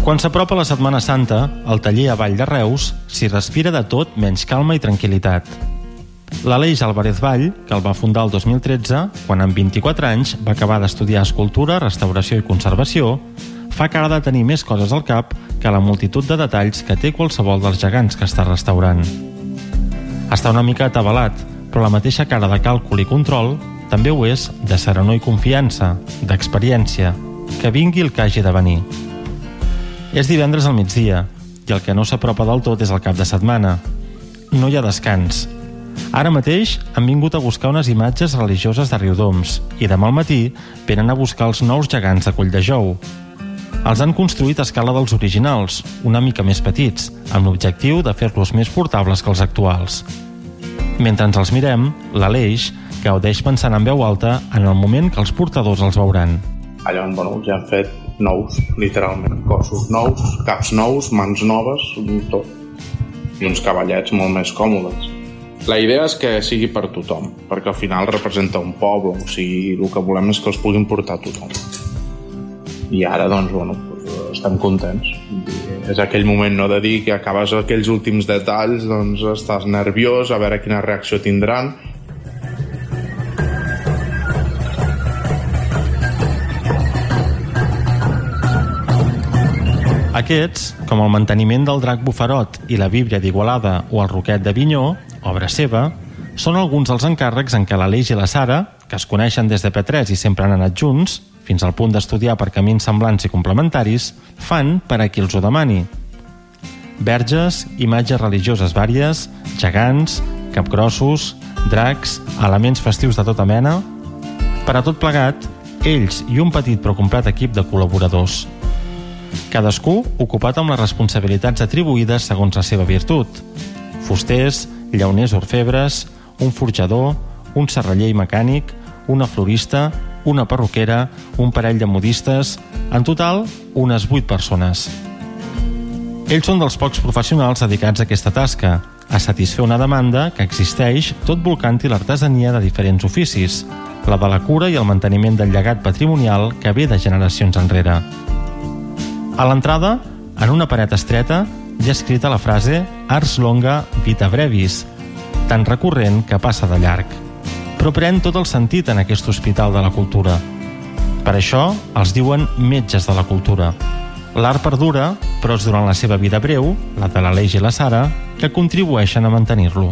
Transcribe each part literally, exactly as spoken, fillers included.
Quan s'apropa la Setmana Santa, al taller a Vall de Reus s'hi respira de tot menys calma i tranquil·litat. L'Aleix Álvarez Vall, que el va fundar el dos mil tretze, quan amb vint-i-quatre anys va acabar d'estudiar escultura, restauració i conservació, fa cara de tenir més coses al cap que la multitud de detalls que té qualsevol dels gegants que està restaurant. Està una mica atabalat, però la mateixa cara de càlcul i control també ho és de serenor i confiança, d'experiència, que vingui el que hagi de venir. És divendres al migdia, i el que no s'apropa del tot és el cap de setmana. No hi ha descans. Ara mateix han vingut a buscar unes imatges religioses de Riudoms i demà al matí venen a buscar els nous gegants de Colldejou. Els han construït a escala dels originals, una mica més petits, amb l'objectiu de fer-los més portables que els actuals. Mentre ens els mirem, l'Aleix gaudeix pensant en veu alta en el moment que els portadors els veuran. Allà on bueno, ja han fet nous, literalment, cossos nous, caps nous, mans noves, tot. I uns cavallets molt més còmodes. La idea és que sigui per tothom, perquè al final representa un poble, o sigui, el que volem és que els puguin portar tothom. I ara, doncs, bueno, estem contents. És aquell moment, no?, de dir que acabes aquells últims detalls, doncs estàs nerviós, a veure quina reacció tindran. Aquests, com el manteniment del drac Bufarot i la Víbria d'Igualada o el Roquet d'Avinyó, obra seva, són alguns dels encàrrecs en què l'Aleix i la Sara, que es coneixen des de P tres i sempre han anat junts, fins al punt d'estudiar per camins semblants i complementaris, fan per a qui els ho demani. Verges, imatges religioses vàries, gegants, capgrossos, dracs, elements festius de tota mena... Per a tot plegat, ells i un petit però complet equip de col·laboradors. Cadascú ocupat amb les responsabilitats atribuïdes segons la seva virtut. Fusters, llauners orfebres, un forjador, un serraller i mecànic, una florista, una perruquera, un parell de modistes, en total, unes vuit persones. Ells són dels pocs professionals dedicats a aquesta tasca, a satisfer una demanda que existeix tot volcant-hi l'artesania de diferents oficis, la de la cura i el manteniment del llegat patrimonial que ve de generacions enrere. A l'entrada, en una paret estreta, hi ha escrita la frase Ars longa vita brevis, tan recurrent que passa de llarg. Però pren tot el sentit en aquest hospital de la cultura. Per això els diuen metges de la cultura. L'art perdura, però és durant la seva vida breu, la de l'Aleix i la Sara, que contribueixen a mantenir-lo.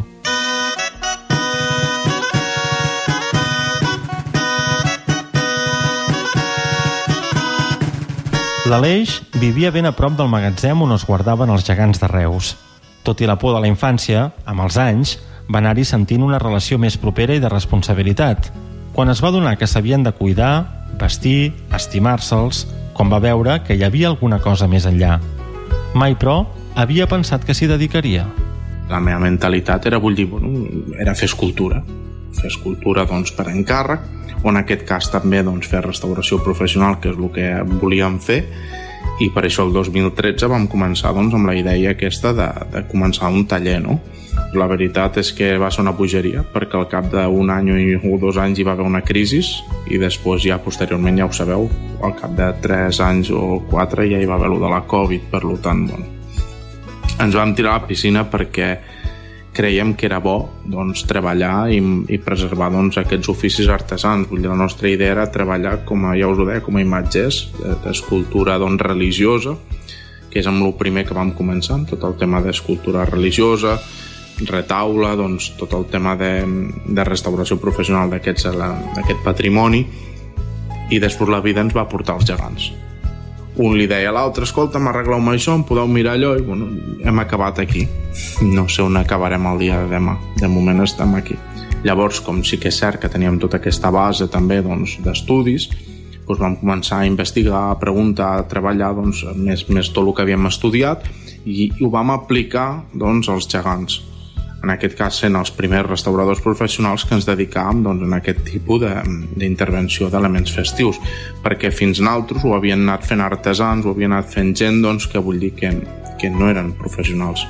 L'Aleix vivia ben a prop del magatzem on es guardaven els gegants de Reus. Tot i la por de la infància, amb els anys, va anar-hi sentint una relació més propera i de responsabilitat, quan es va adonar que s'havien de cuidar, vestir, estimar-se'ls, quan va veure que hi havia alguna cosa més enllà. Mai, però, havia pensat que s'hi dedicaria. La meva mentalitat era, vull dir, bueno, era fer escultura. Fer escultura, doncs, per encàrrec, o en aquest cas també doncs, fer restauració professional, que és el que volíem fer, i per això el dos mil tretze vam començar doncs, amb la idea aquesta de, de començar un taller, no? La veritat és que va ser una bogeria, perquè al cap d'un any o dos anys hi va haver una crisi i després ja posteriorment, ja ho sabeu, al cap de tres anys o quatre ja hi va haver lo de la Covid, per tant, bueno, ens vam tirar a la piscina perquè creiem que era bo doncs, treballar i, i preservar doncs, aquests oficis artesans. Vull dir, la nostra idea era treballar, com a, ja us ho deia, com a imatgers d'escultura doncs, religiosa, que és amb el primer que vam començar, tot el tema d'escultura religiosa, retaula, doncs, tot el tema de, de restauració professional d'aquest patrimoni, i després la vida ens va portar els gegants. Un li deia a l'altre, escolta, m'arregleu-me això, em podeu mirar allò, i bueno, hem acabat aquí. No sé on acabarem el dia de demà, de moment estem aquí. Llavors, com sí que és cert que teníem tota aquesta base també doncs, d'estudis, doncs vam començar a investigar, a preguntar, a treballar doncs, més, més tot el que havíem estudiat, i, i ho vam aplicar doncs, als gegants. En aquest cas sent els primers restauradors professionals que ens dedicàvem doncs, en aquest tipus d'intervenció d'elements festius, perquè fins nosaltres ho havien anat fent artesans, ho havien anat fent gent doncs, que vull dir que, que no eren professionals.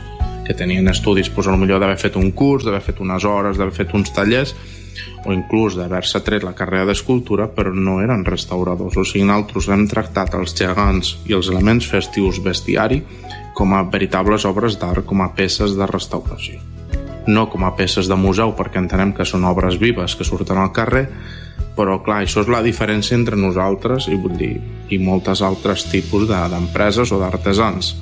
que tenien estudis, doncs, potser d'haver fet un curs, d'haver fet unes hores, d'haver fet uns tallers, o inclús d'haver-se tret la carrera d'escultura, però no eren restauradors. O sigui, nosaltres hem tractat els gegants i els elements festius bestiari com a veritables obres d'art, com a peces de restauració. No com a peces de museu, perquè entenem que són obres vives que surten al carrer, però clar, això és la diferència entre nosaltres i, vull dir, i moltes altres tipus de, d'empreses o d'artesans.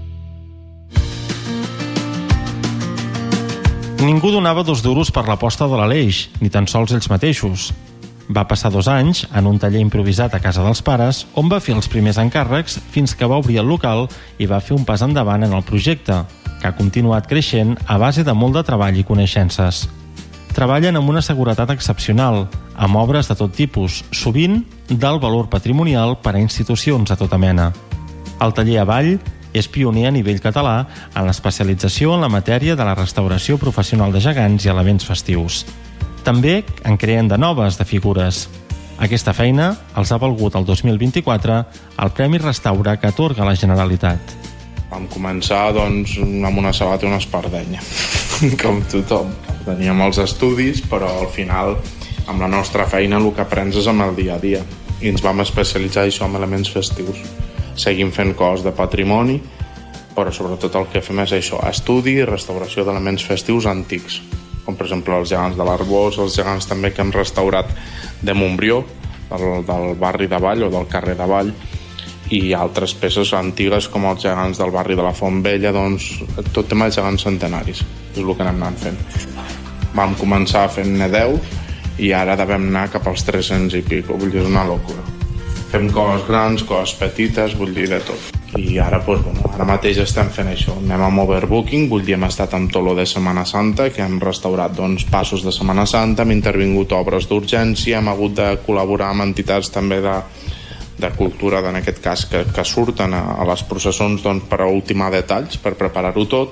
Ningú donava dos duros per l'aposta de l'Aleix, ni tan sols ells mateixos. Va passar dos anys en un taller improvisat a casa dels pares, on va fer els primers encàrrecs fins que va obrir el local i va fer un pas endavant en el projecte, que ha continuat creixent a base de molt de treball i coneixences. Treballen amb una seguretat excepcional, amb obres de tot tipus, sovint d'alt valor patrimonial per a institucions de tota mena. El taller Avall és pioner a nivell català en l'especialització en la matèria de la restauració professional de gegants i elements festius. També en creen de noves, de figures. Aquesta feina els ha valgut el dos mil vint-i-quatre el Premi Restaura que atorga la Generalitat. Vam començar, doncs, amb una sabata i una espardenya, com tothom. Teníem els estudis, però al final, amb la nostra feina, el que aprens és amb el dia a dia. I ens vam especialitzar això en elements festius. Seguim fent coses de patrimoni, però sobretot el que fem és això, estudi i restauració d'elements festius antics, com per exemple els gegants de l'Arbós, els gegants també que hem restaurat de Montbrió, del, del barri de Vall o del carrer de Vall, i altres peces antigues com els gegants del barri de la Font Vella, doncs tot tema de gegants centenaris, és el que anem anant fent. Vam començar fent-ne deu i ara devem anar cap als tres-cents i pico, vull dir, és una locura. Fem coses grans, coses petites, vull dir, de tot. I ara, doncs, bueno, ara mateix estem fent això. Anem amb overbooking, vull dir, hem estat amb tot lo de Setmana Santa, que hem restaurat, doncs, passos de Setmana Santa, hem intervingut obres d'urgència, hem hagut de col·laborar amb entitats també de, de cultura, en aquest cas, que, que surten a, a les processons, doncs, per a ultimar detalls, per preparar-ho tot.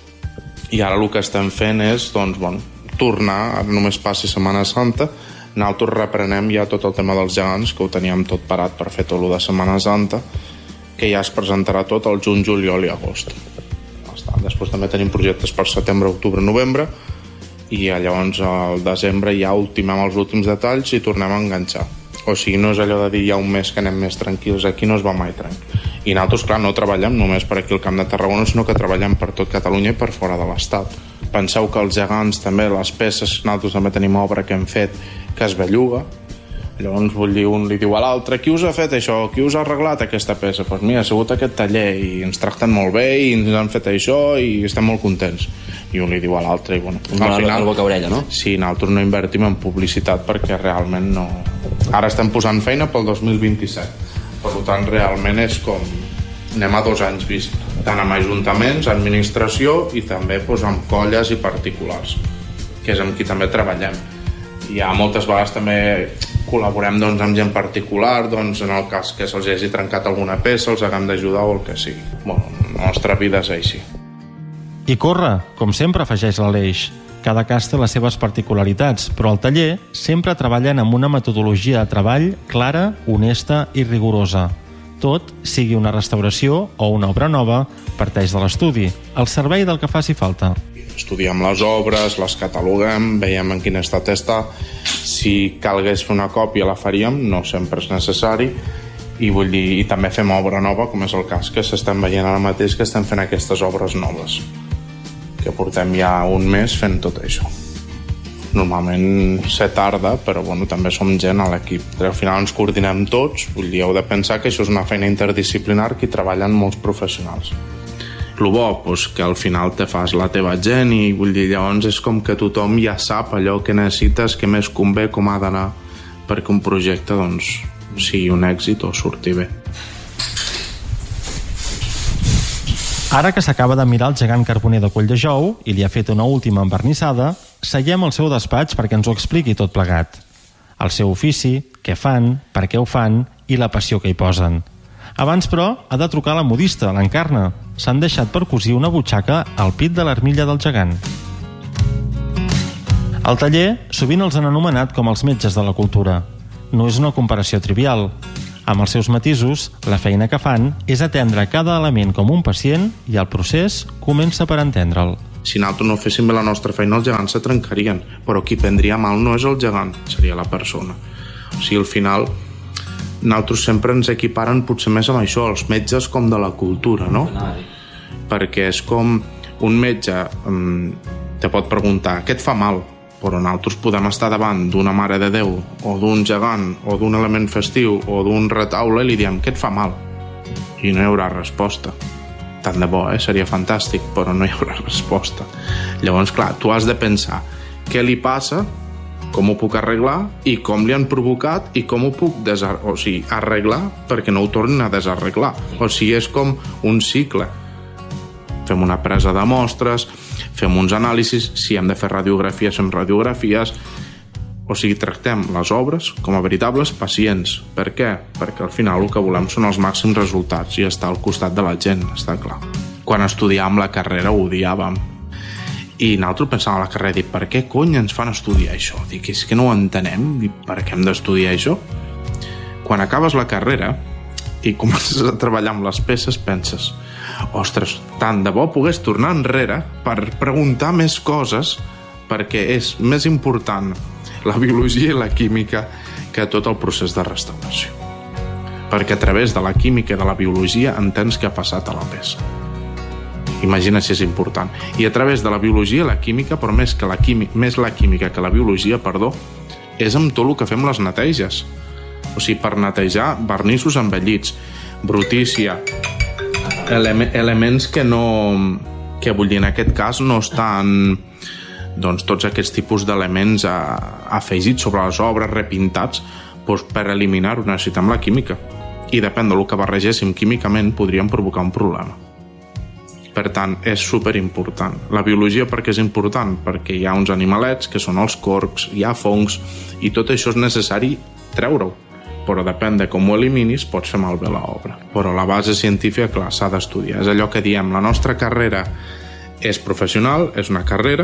I ara el que estem fent és, doncs, bueno, tornar, només passi Setmana Santa, nosaltres reprenem ja tot el tema dels gegants, que ho teníem tot parat per fer tot el de Setmana Santa, que ja es presentarà tot el juny, juliol i agost. Després també tenim projectes per setembre, octubre, novembre, i llavors al desembre ja ultimem els últims detalls i tornem a enganxar. O sigui, no és allò de dir ja un mes que anem més tranquils, aquí no es va mai tranquil. I nosaltres, clar, no treballem només per aquí al Camp de Tarragona, sinó que treballem per tot Catalunya i per fora de l'Estat. Penseu que els gegants també, les peces, nosaltres també tenim obra que hem fet que es belluga, llavors vull dir, un li diu a l'altre, qui us ha fet això, qui us ha arreglat aquesta peça? Doncs pues mira, ha sigut aquest taller i ens tracten molt bé i ens han fet això i estem molt contents. I un li diu a l'altre i bueno, al final... boca orella, no? Sí, nosaltres no invertim en publicitat perquè realment no... Ara estem posant feina pel dos mil vint-i-set, per tant realment és com... anem a dos anys vist, tant amb ajuntaments, administració i també doncs, amb colles i particulars, que és amb qui també treballem. I ja moltes vegades també col·laborem doncs, amb gent particular, doncs, en el cas que se'ls hagi trencat alguna peça, els haguem d'ajudar o el que sigui. Bueno, la nostra vida és així. I corre, com sempre afegeix l'Aleix. Cada cas té les seves particularitats, però al taller sempre treballen amb una metodologia de treball clara, honesta i rigorosa. Tot, sigui una restauració o una obra nova, parteix de l'estudi, al servei del que faci falta. Estudiem les obres, les cataloguem, veiem en quin estat està. Si calgués fer una còpia la faríem, no sempre és necessari. I, vull dir, i també fem obra nova, com és el cas que s'estan veient ara mateix, que estem fent aquestes obres noves, que portem ja un mes fent tot això. Normalment se tarda, però bueno, també som gent a l'equip. Al final ens coordinem tots, vull dir, heu de pensar que això és una feina interdisciplinar que hi treballen molts professionals. El bo, doncs, que al final te fas la teva gent i vull dir, llavors és com que tothom ja sap allò que necessites, que més convé, com ha d'anar, perquè un projecte doncs, sigui un èxit o surti bé. Ara que s'acaba de mirar el gegant carboner de Colldejou i li ha fet una última envernissada, seguem al seu despatx perquè ens ho expliqui tot plegat. El seu ofici, què fan, per què ho fan i la passió que hi posen. Abans, però, ha de trucar a la modista, l'Encarna. S'han deixat per cosir una butxaca al pit de l'armilla del gegant. Al taller, sovint els han anomenat com els metges de la cultura. No és una comparació trivial. Amb els seus matisos, la feina que fan és atendre cada element com un pacient i el procés comença per entendre'l. Si nosaltres no féssim bé la nostra feina, els gegants se trencarien, però qui prendria mal no és el gegant, seria la persona. O sigui, al final, nosaltres sempre ens equiparen potser més amb això, els metges com de la cultura, no? Perquè és com un metge um, te pot preguntar, què et fa mal? Però nosaltres podem estar davant d'una mare de Déu o d'un gegant o d'un element festiu o d'un retaule i li diem, què et fa mal? I no hi haurà resposta. Tant de bo, eh? Seria fantàstic, però no hi haurà resposta. Llavors, clar, tu has de pensar què li passa, com ho puc arreglar i com li han provocat i com ho puc desar... o sigui, arreglar perquè no ho tornin a desarreglar. O sigui, és com un cicle. Fem una presa de mostres, fem uns anàlisis, si hem de fer radiografies, fem radiografies, o sigui, tractem les obres com a veritables pacients. Per què? Perquè al final el que volem són els màxims resultats i estar al costat de la gent, està clar. Quan estudiàvem la carrera ho odiàvem. I nosaltres pensàvem a la carrera, dic, per què cony ens fan estudiar això? Dic, és que no ho entenem, dic, per què hem d'estudiar això? Quan acabes la carrera i comences a treballar amb les peces, penses, ostres, tant de bo pogués tornar enrere per preguntar més coses, perquè és més important la biologia i la química que tot el procés de restauració. Perquè a través de la química i de la biologia entens què ha passat a la peça. Imagina si és important. I a través de la biologia i la química, però més, que la química, més la química que la biologia, perdó, és amb tot el que fem les neteges. O sigui, per netejar vernissos envellits, brutícia, ele- elements que no... que vull dir, en aquest cas no estan... doncs tots aquests tipus d'elements afegits sobre les obres, repintats, doncs per eliminar-ho necessitem la química. I depèn del que barregéssim químicament podríem provocar un problema. Per tant, és superimportant. La biologia per què és important? Perquè hi ha uns animalets que són els corcs, hi ha fongs, i tot això és necessari treure-ho. Però depèn de com ho eliminis, pots fer malbé l'obra. Però la base científica, clar, s'ha d'estudiar. És allò que diem, la nostra carrera és professional, és una carrera,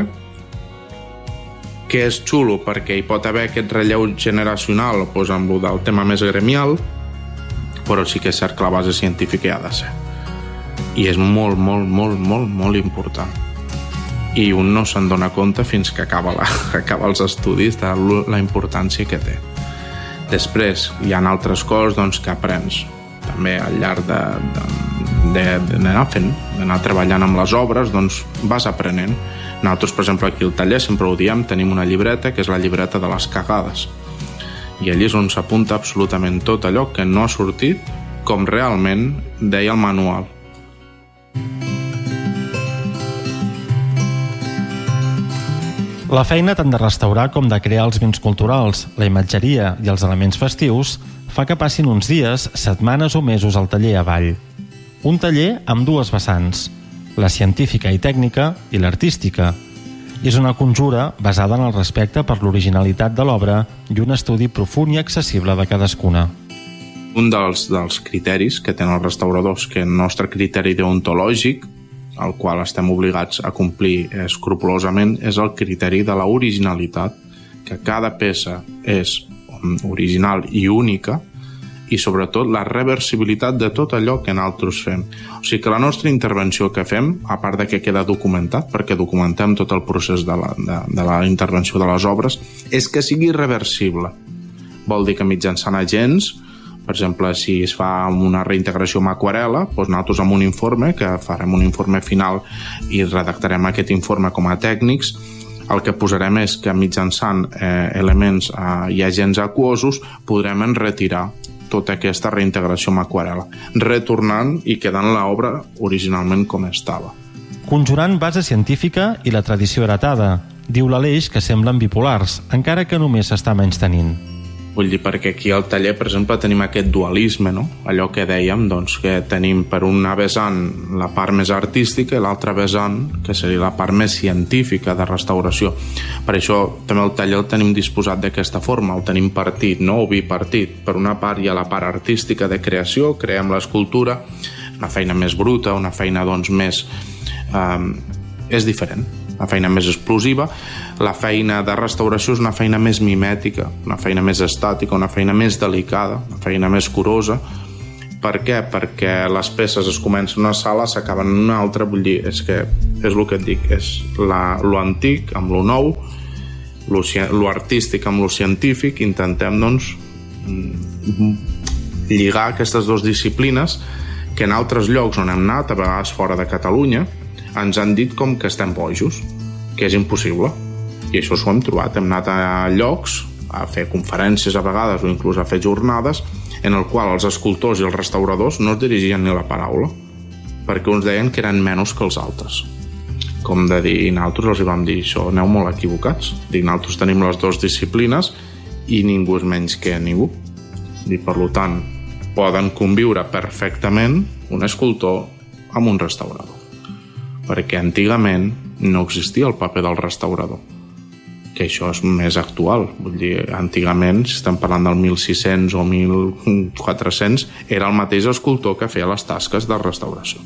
que és xulo perquè hi pot haver aquest relleu generacional doncs, amb el del tema més gremial, però sí que és cert que la base científica hi ha de ser. I és molt, molt, molt, molt, molt important. I un no se'n dona compte fins que acaba, la, acaba els estudis de la importància que té. Després hi ha altres coses doncs, que aprens també al llarg de, de, de, d'anar fent, d'anar treballant amb les obres, doncs vas aprenent. Nosaltres, per exemple, aquí al taller sempre ho diem, tenim una llibreta que és la llibreta de les cagades. I allí és on s'apunta absolutament tot allò que no ha sortit com realment deia el manual. La feina tant de restaurar com de crear els béns culturals, la imatgeria i els elements festius fa que passin uns dies, setmanes o mesos al taller avall. Un taller amb dues vessants, la científica i tècnica i l'artística. I és una conjura basada en el respecte per l'originalitat de l'obra i un estudi profund i accessible de cadascuna. Un dels, dels criteris que tenen els restauradors, que el nostre criteri deontològic, el qual estem obligats a complir escrupolosament, és el criteri de la originalitat, que cada peça és original i única, i sobretot la reversibilitat de tot allò que nosaltres fem. O sigui que la nostra intervenció que fem, a part de que queda documentat, perquè documentem tot el procés de la, de, de la intervenció de les obres, és que sigui reversible. Vol dir que mitjançant agents, per exemple, si es fa una reintegració amb aquarel·la, doncs nosaltres amb un informe, que farem un informe final i redactarem aquest informe com a tècnics, el que posarem és que mitjançant eh, elements eh, i agents aquosos podrem enretirar tota aquesta reintegració amb aquarel·la, retornant i quedant l'obra originalment com estava. Conjurant base científica i la tradició heretada, diu l'Aleix que semblen bipolars, encara que només s'està menys tenint. Vull dir, perquè aquí al taller, per exemple, tenim aquest dualisme, no? Allò que dèiem, doncs, que tenim per una vessant la part més artística i l'altra vessant, que seria la part més científica de restauració. Per això també el taller el tenim disposat d'aquesta forma, el tenim partit, no? O bipartit. Per una part hi ha la part artística de creació, creem l'escultura, una feina més bruta, una feina, doncs, més... Eh, és diferent. la feina més explosiva. La feina de restauració és una feina més mimètica, una feina més estàtica, una feina més delicada, una feina més curosa. Per què? Perquè les peces es comencen en una sala, s'acaben en una altra. Vull dir, és que és el que et dic, és la, lo antic amb lo nou, lo, lo artístic amb lo científic. Intentem, doncs, lligar aquestes dues disciplines que en altres llocs on hem anat, a vegades fora de Catalunya, ens han dit com que estem bojos, que és impossible. I això s'ho hem trobat. Hem anat a llocs a fer conferències a vegades o inclús a fer jornades en el qual els escultors i els restauradors no es dirigien ni la paraula, perquè uns deien que eren menys que els altres. Com de dir, i nosaltres els vam dir, això aneu molt equivocats. Dic, nosaltres tenim les dues disciplines i ningú és menys que ningú. I per tant, poden conviure perfectament un escultor amb un restaurador. Perquè antigament no existia el paper del restaurador, que això és més actual. Vull dir, antigament, si estem parlant del mil sis-cents o mil quatre-cents, era el mateix escultor que feia les tasques de restauració.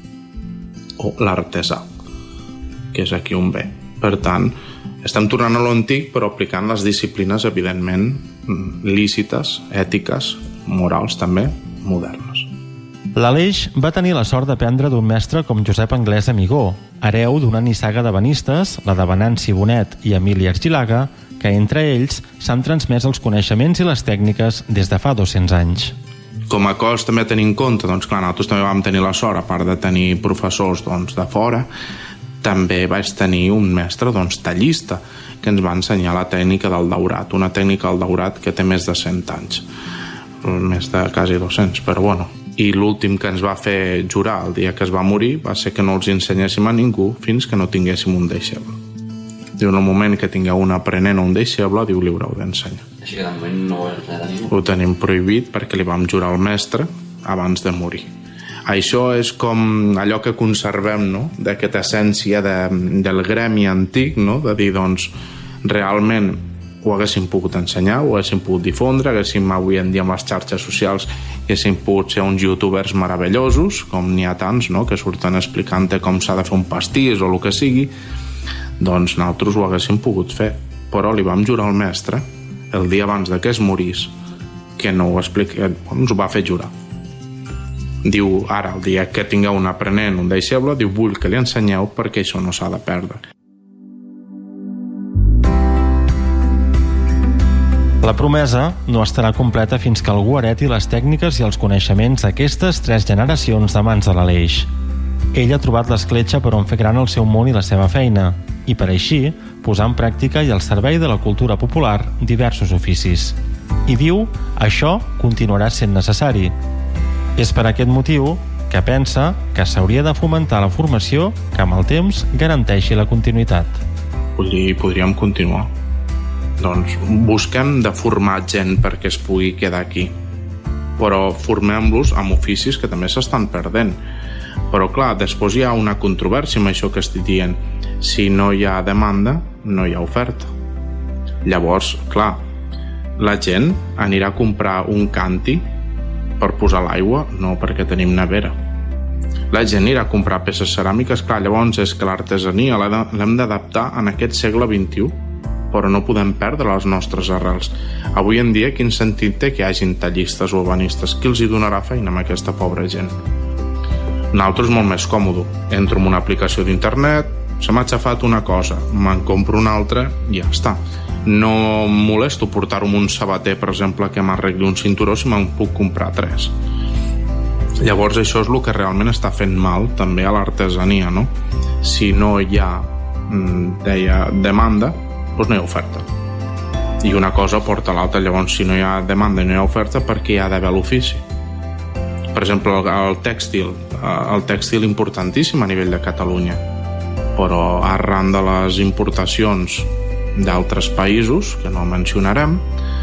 O l'artesà, que és aquí on ve. Per tant, estem tornant a l'antic, però aplicant les disciplines, evidentment, lícites, ètiques, morals també, modernes. L'Aleix va tenir la sort d'aprendre d'un mestre com Josep Anglès Amigó, hereu d'una nissaga d'ebenistes, la de Venanci Bonet i Emili Argilaga, que entre ells s'han transmès els coneixements i les tècniques des de fa dos-cents anys. Com a cos també a tenir en compte, doncs clar, nosaltres també vam tenir la sort, a part de tenir professors doncs, de fora, també vaig tenir un mestre doncs, tallista, que ens va ensenyar la tècnica del daurat, una tècnica del daurat que té més de cent anys, més de quasi dos-cents, però bueno. I l'últim que ens va fer jurar el dia que es va morir va ser que no els ensenyéssim a ningú fins que no tinguéssim un deixeble. Diu, en el moment que tingueu un aprenent o un deixeble, diu, li haureu d'ensenyar. Així que de moment no ho heu ensenyat a ningú? Ho tenim prohibit perquè li vam jurar al mestre abans de morir. Això és com allò que conservem, no?, d'aquesta essència de, del gremi antic, no?, de dir, doncs, realment ho haguéssim pogut ensenyar, ho haguéssim pogut difondre, haguéssim avui en dia amb les xarxes socials haguéssim pogut ser uns youtubers meravellosos, com n'hi ha tants, no?, que surten explicant com s'ha de fer un pastís o el que sigui. Doncs nosaltres ho haguéssim pogut fer, però li vam jurar al mestre el dia abans de que es morís que no ho expliqui, ens ho va fer jurar. Diu, ara, el dia que tingueu un aprenent, un deixeble, diu, vull que li ensenyeu perquè això no s'ha de perdre. La promesa no estarà completa fins que algú hereti les tècniques i els coneixements d'aquestes tres generacions de mans de l'Aleix. Ell ha trobat l'escletxa per on fer gran el seu món i la seva feina, i per així posar en pràctica i al servei de la cultura popular diversos oficis. I diu, això continuarà sent necessari. És per aquest motiu que pensa que s'hauria de fomentar la formació que amb el temps garanteixi la continuïtat. Vull dir, podríem continuar. Doncs busquem de formar gent perquè es pugui quedar aquí, però formem-los amb oficis que també s'estan perdent. Però clar, després hi ha una controvèrsia amb això que estic dient. Si no hi ha demanda, no hi ha oferta. Llavors, clar, la gent anirà a comprar un canti per posar l'aigua, no perquè tenim nevera. La gent anirà a comprar peces ceràmiques, clar, llavors és que l'artesania l'hem d'adaptar en aquest segle vint-i-u, però no podem perdre les nostres arrels. Avui en dia, quin sentit té que hi hagin tallistes o urbanistes? Qui els hi donarà feina amb aquesta pobra gent? Nosaltres és molt més còmode. Entro en una aplicació d'internet, se m'ha aixafat una cosa, me'n compro una altra i ja està. No em molesto portar-ho amb un sabater, per exemple, que m'arregli un cinturó si me'n puc comprar tres. Llavors això és el que realment està fent mal també a l'artesania, no? Si no hi ha, deia, demanda, doncs no hi ha oferta. I una cosa porta l'altra. Llavors, si no hi ha demanda i no hi ha oferta, per què hi ha d'haver l'ofici? Per exemple, el tèxtil. El tèxtil importantíssim a nivell de Catalunya, però arran de les importacions d'altres països, que no mencionarem,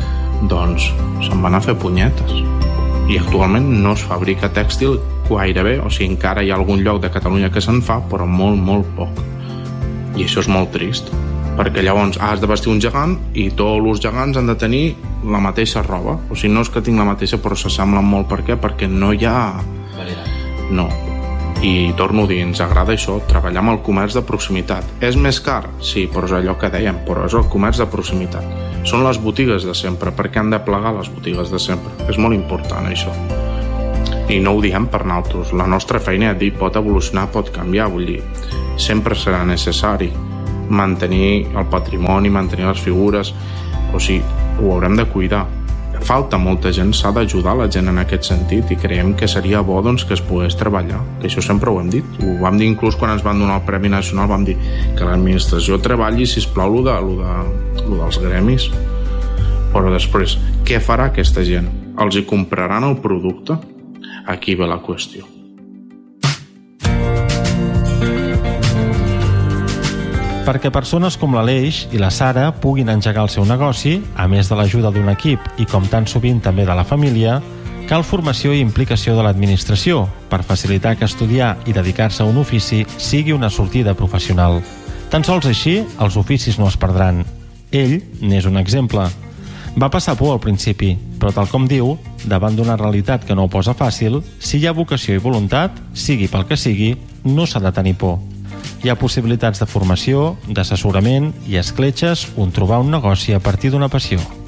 doncs se'n van a fer punyetes. I actualment no es fabrica tèxtil gairebé, o sigui, encara hi ha algun lloc de Catalunya que se'n fa, però molt, molt poc. I això és molt trist, perquè llavors has de vestir un gegant i tots els gegants han de tenir la mateixa roba. O sigui, no és que tinc la mateixa, però s'assemblen molt. Per què? Perquè no hi ha... No. I torno a dir, ens agrada això, treballar amb el comerç de proximitat. És més car? Sí, però és allò que dèiem, però és el comerç de proximitat. Són les botigues de sempre, perquè han de plegar les botigues de sempre. És molt important, això. I no ho diem per nosaltres. La nostra feina, et dic, pot evolucionar, pot canviar, vull dir, sempre serà necessari mantenir el patrimoni, mantenir les figures, o sigui, ho haurem de cuidar. Falta molta gent, s'ha d'ajudar la gent en aquest sentit i creiem que seria bo doncs, que es pogués treballar, que això sempre ho hem dit, ho vam dir inclús quan ens van donar el Premi Nacional, vam dir que l'administració treballi, sisplau, lo, de, lo, de, lo dels gremis, però després, què farà aquesta gent? Els hi compraran el producte? Aquí ve la qüestió. Perquè persones com l'Aleix i la Sara puguin engegar el seu negoci, a més de l'ajuda d'un equip i com tan sovint també de la família, cal formació i implicació de l'administració per facilitar que estudiar i dedicar-se a un ofici sigui una sortida professional. Tan sols així, els oficis no es perdran. Ell n'és un exemple. Va passar por al principi, però tal com diu, davant d'una realitat que no ho posa fàcil, si hi ha vocació i voluntat, sigui pel que sigui, no s'ha de tenir por. Hi ha possibilitats de formació, d'assessorament i escletxes on trobar un negoci a partir d'una passió.